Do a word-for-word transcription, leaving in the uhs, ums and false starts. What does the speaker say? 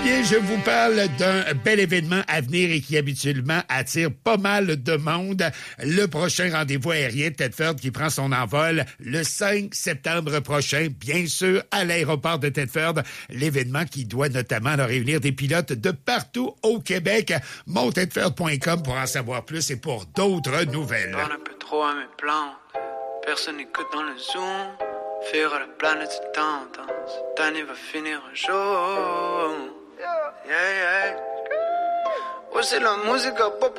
bien, je vous parle d'un bel événement à venir et qui habituellement attire pas mal de monde. Le prochain rendez-vous aérien de Thetford qui prend son envol le cinq septembre prochain, bien sûr, à l'aéroport de Thetford. L'événement qui doit notamment leur réunir des pilotes de partout au Québec. mon thetford point com pour en savoir plus et pour d'autres nouvelles. Parle un peu trop à mes plantes. Personne n'écoute dans le Zoom. Faire à la planète c'est tendance. Cette année va finir un jour. Yeah, yeah. Ouais, c'est la musique à pas pour